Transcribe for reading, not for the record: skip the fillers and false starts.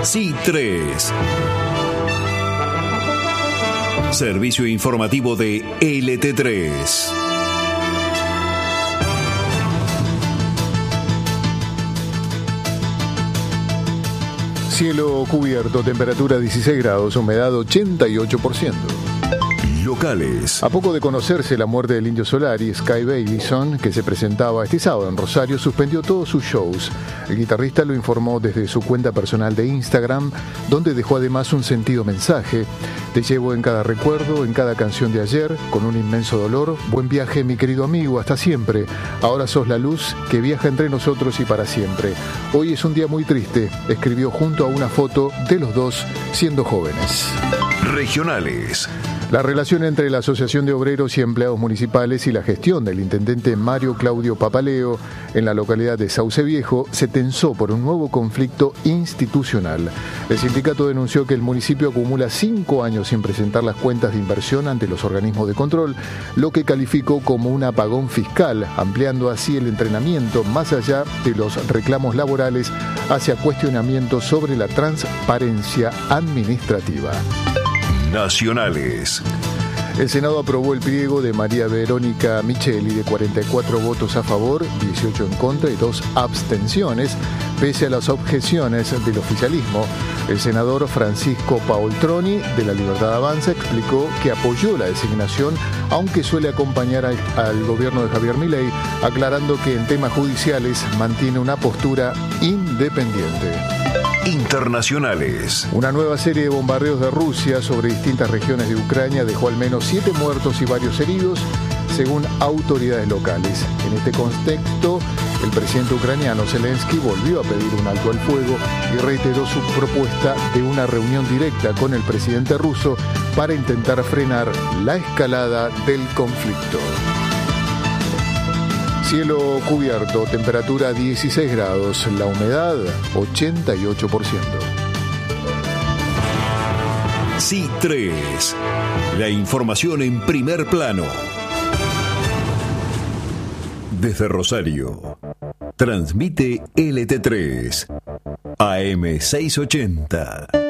Sí 3. Servicio informativo de LT3. Cielo cubierto, temperatura 16 grados, humedad 88%. Locales. A poco de conocerse la muerte del Indio Solari, Sky Bailison, que se presentaba este sábado en Rosario, suspendió todos sus shows. El guitarrista lo informó desde su cuenta personal de Instagram, donde dejó además un sentido mensaje. Te llevo en cada recuerdo, en cada canción de ayer, con un inmenso dolor. Buen viaje, mi querido amigo, hasta siempre. Ahora sos la luz que viaja entre nosotros y para siempre. Hoy es un día muy triste, escribió junto a una foto de los dos siendo jóvenes. Regionales. La relación entre la Asociación de Obreros y Empleados Municipales y la gestión del intendente Mario Claudio Papaleo en la localidad de Sauce Viejo se tensó por un nuevo conflicto institucional. El sindicato denunció que el municipio acumula 5 años sin presentar las cuentas de inversión ante los organismos de control, lo que calificó como un apagón fiscal, ampliando así el entrenamiento más allá de los reclamos laborales hacia cuestionamientos sobre la transparencia administrativa. Nacionales. El Senado aprobó el pliego de María Verónica Micheli de 44 votos a favor, 18 en contra y 2 abstenciones, pese a las objeciones del oficialismo. El senador Francisco Paoltroni, de La Libertad Avanza, explicó que apoyó la designación, aunque suele acompañar al gobierno de Javier Milei, aclarando que en temas judiciales mantiene una postura independiente. Internacionales. Una nueva serie de bombardeos de Rusia sobre distintas regiones de Ucrania dejó al menos 7 muertos y varios heridos, según autoridades locales. En este contexto, el presidente ucraniano Zelensky volvió a pedir un alto al fuego y reiteró su propuesta de una reunión directa con el presidente ruso para intentar frenar la escalada del conflicto. Cielo cubierto, temperatura 16 grados, la humedad 88%. Sí 3. La información en primer plano. Desde Rosario, transmite LT3, AM 680.